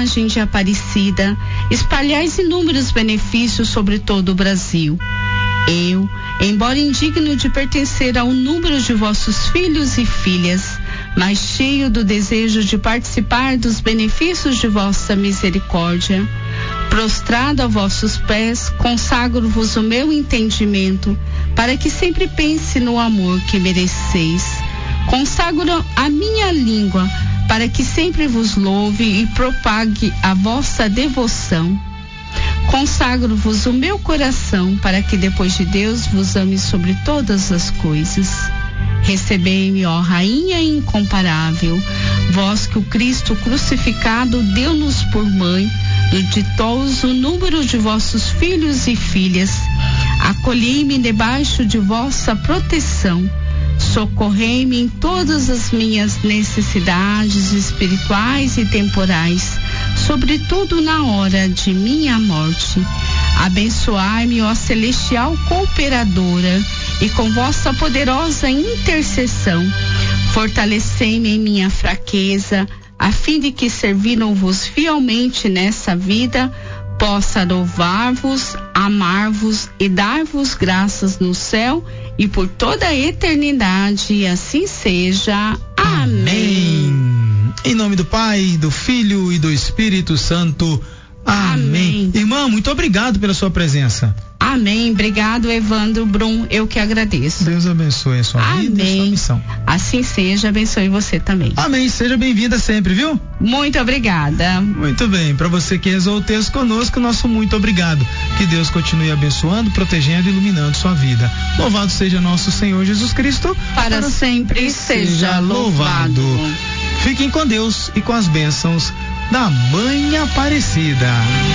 imagem de Aparecida, espalhais inúmeros benefícios sobre todo o Brasil. Eu, embora indigno de pertencer ao número de vossos filhos e filhas, mas cheio do desejo de participar dos benefícios de vossa misericórdia, prostrado a vossos pés, consagro-vos o meu entendimento, para que sempre pense no amor que mereceis. Consagro a minha língua, para que sempre vos louve e propague a vossa devoção. Consagro-vos o meu coração, para que depois de Deus vos ame sobre todas as coisas. Recebei-me, ó Rainha incomparável, vós que o Cristo crucificado deu-nos por mãe, do ditoso número de vossos filhos e filhas. Acolhei-me debaixo de vossa proteção. Socorrei-me em todas as minhas necessidades espirituais e temporais, sobretudo na hora de minha morte. Abençoai-me, ó celestial cooperadora, e com vossa poderosa intercessão, fortalecei-me em minha fraqueza, a fim de que, servindo-vos fielmente nessa vida, possa louvar-vos, amar-vos e dar-vos graças no céu e por toda a eternidade, e assim seja. Amém. Em nome do Pai, do Filho e do Espírito Santo. Amém. Irmã, muito obrigado pela sua presença. Amém. Obrigado, Evandro Brum. Eu que agradeço. Deus abençoe a sua vida e a sua missão. Assim seja, abençoe você também. Amém. Seja bem-vinda sempre, viu? Muito obrigada. Muito bem. Para você que rezou o texto conosco, nosso muito obrigado. Que Deus continue abençoando, protegendo e iluminando sua vida. Louvado seja nosso Senhor Jesus Cristo. Para sempre seja louvado. Fiquem com Deus e com as bênçãos da Mãe Aparecida.